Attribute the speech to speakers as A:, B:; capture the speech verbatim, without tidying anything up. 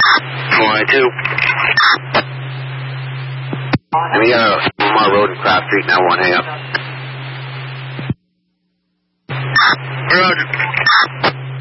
A: twenty-two. We got Lamar Road and Cross Street, now one, hang up.